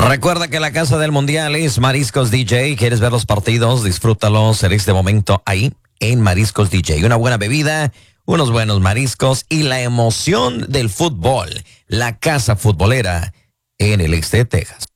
Recuerda que la casa del mundial es Mariscos DJ. ¿Quieres ver los partidos? Disfrútalos en este momento ahí en Mariscos DJ. Una buena bebida, unos buenos mariscos y la emoción del fútbol. La casa futbolera en el este de Texas.